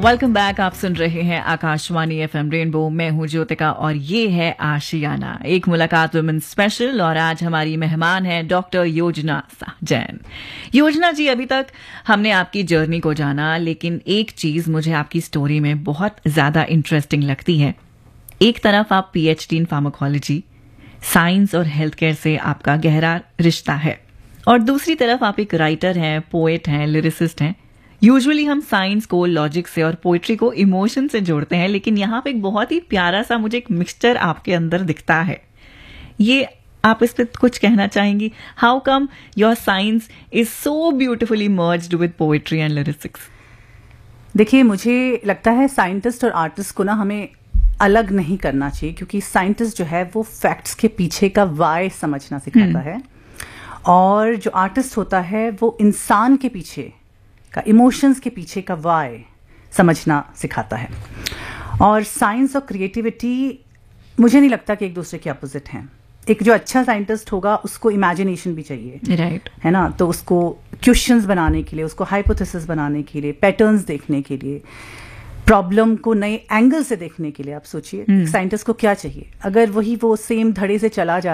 Welcome back. आप सुन रहे हैं आकाशवाणी एफएम रेनबो। मैं हूं ज्योतिका और ये है आशियाना, एक मुलाकात वुमेन स्पेशल। और आज हमारी मेहमान है डॉक्टर योजना जैन। योजना जी, अभी तक हमने आपकी जर्नी को जाना, लेकिन एक चीज मुझे आपकी स्टोरी में बहुत ज्यादा इंटरेस्टिंग लगती है। एक तरफ आप पीएचडी इन फार्माकोलॉजी, साइंस और हेल्थ केयर से आपका गहरा रिश्ता है, और दूसरी तरफ आप एक राइटर हैं, पोएट हैं, लिरिसिस्ट हैं। यूजुअली हम साइंस को लॉजिक से और पोइट्री को इमोशन से जोड़ते हैं, लेकिन यहाँ पे एक बहुत ही प्यारा सा मुझे एक मिक्सचर आपके अंदर दिखता है। ये आप इस पर कुछ कहना चाहेंगी? How come your science is so beautifully merged with poetry and lyrics? देखिए, मुझे लगता है साइंटिस्ट और आर्टिस्ट को ना हमें अलग नहीं करना चाहिए, क्योंकि साइंटिस्ट जो है वो फैक्ट्स के पीछे का वाई समझना सिखाता है, और जो आर्टिस्ट होता है वो इंसान के पीछे का, इमोशंस के पीछे का वाई समझना सिखाता है। और साइंस और क्रिएटिविटी मुझे नहीं लगता कि एक दूसरे के अपोजिट हैं। एक जो अच्छा साइंटिस्ट होगा उसको इमेजिनेशन भी चाहिए, राइट, है ना? तो उसको क्वेश्चंस बनाने के लिए, उसको हाइपोथेसिस बनाने के लिए, पैटर्न्स देखने के लिए, प्रॉब्लम को नए एंगल से देखने के लिए। आप सोचिए साइंटिस्ट को क्या चाहिए? अगर वो सेम धड़े से चला जा